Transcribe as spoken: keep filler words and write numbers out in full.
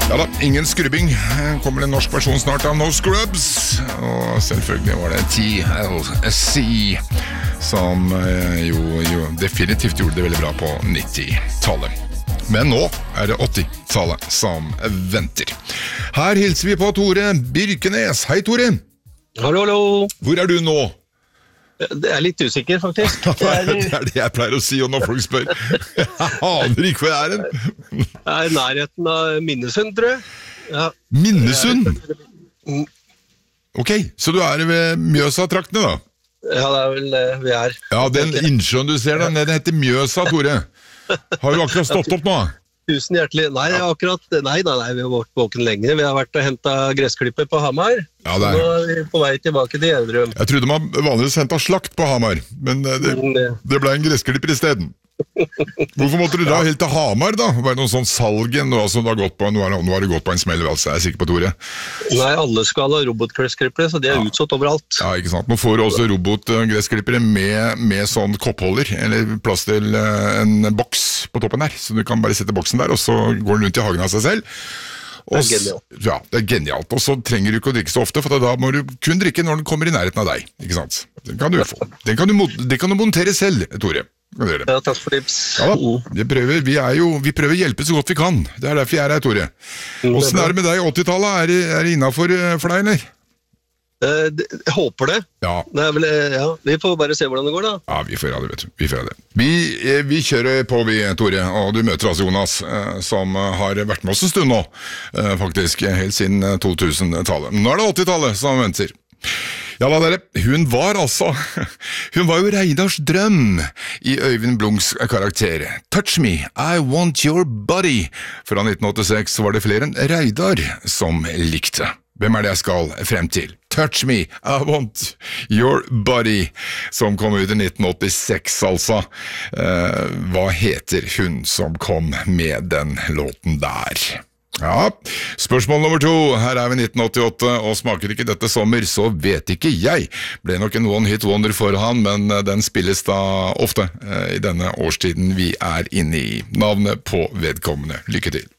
Ja da, ingen skrubbing. Kommer en norsk versjon snart av No Scrubs. Og selvfølgelig var det T L C som jo, jo definitivt gjorde det veldig bra på nittitallet. Men nå er det åttitallet som venter. Her hilser vi på Tore Birkenes. Hei Tore! Hallo, hallo! Hvor er du nå? Det er litt usikker, faktisk. Det er det jeg pleier å si når folk spør. Jeg aner ikke hvor jeg er hen. Jeg er i nærheten av Minnesund, tror jeg. Ja. Minnesund? Ok, så du er ved Mjøsa-traktene da? Ja, det er vel det vi er. Ja, den innsjøen du ser da, den heter Mjøsa, Tore. Har du akkurat stått opp nå? Tusen hjertelig. Nei, akkurat, nei, nei, nei, vi har vært våken lenge. Vi har vært og hentet gressklipper på Hamar. Ja, det er. Nå er vi på vei tilbake til Gjerdrum. Jeg trodde man vanligvis hentet slakt på Hamar, men det, det ble en gressklipper i stedet. Hvorfor måtte du dra helt til Hamar da? Var det noen sånn salgen nå som du har gått på? Nå har du gått på en smell, altså, jeg er sikker på, Tore. Nei, alle skal ha robotgressklippere, så de er ja. utsatt overalt. Ja, ikke sant. Nå får du også robotgressklippere med, med sånn koppholder, eller plass til en boks på toppen der, så du kan bare sette boksen der, og så går den rundt i hagen av seg selv. Og, det er genialt. Ja, det er genialt. Og så trenger du ikke å drikke så ofte, for da må du kun drikke når den kommer i nærheten av deg, ikke sant? Den kan du få. Den kan du, det kan du montere selv, Tore. Ja, takk for tips. Ja da, vi prøver, vi er jo, vi prøver å hjelpe så godt vi kan. Det er derfor jeg er her, Tore. Hvordan er det med deg i åttitallet? Er det, er det innenfor for deg, eller? Eh, jeg håper det. Ja. Det er vel, ja. Vi får bare se hvordan det går da. Ja, vi får ha det, vet du. Vi får ha det. Vi, vi kjører på, vi, Tore, og du møter altså Jonas, som har vært med oss en stund nå, faktisk, helt siden to tusen-tallet. Nå er det åttitallet som venter. Ja da dere, hun var altså, hun var jo Reidars drøm i Øyvind Blunks karakter. Touch me, I want your body. Fra nitten åttiseks var det flere enn Reidar som likte. Hvem er det jeg skal frem til? Touch me, I want your body, som kom ut i nitten åttiseks altså. Eh, hva heter hun som kom med den låten der? Ja, spørsmål nummer to. Her er vi nitten åttiåtte, og smaker ikke dette sommer, så vet ikke jeg. Ble nok en one-hit wonder for han, men den spilles da ofte eh, i denne årstiden vi er inne i. Navnet på vedkommende. Lykke til.